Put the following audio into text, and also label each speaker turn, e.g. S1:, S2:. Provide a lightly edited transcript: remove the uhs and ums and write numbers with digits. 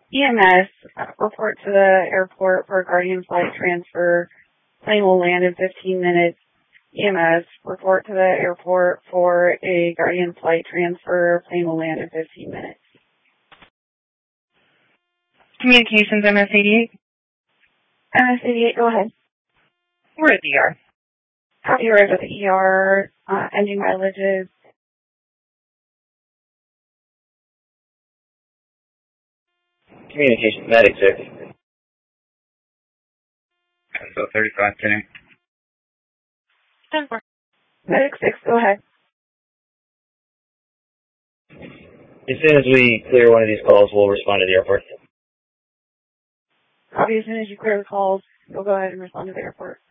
S1: EMS, report to the airport for a Guardian flight transfer. Plane will land in 15 minutes. EMS, report to the airport for a Guardian flight transfer. Plane will land in 15 minutes.
S2: Communications, MS-88.
S1: MS-88, go ahead.
S2: We're at the ER.
S1: Copy, arrived at the ER. Ending mileages.
S3: Communications, Medic 6.
S4: So 35 today.
S2: 10-4.
S1: Medic 6, go ahead.
S3: As soon as we clear one of these calls, we'll respond to the airport.
S1: Copy, as soon as you clear the calls, we'll go ahead and respond to the airport.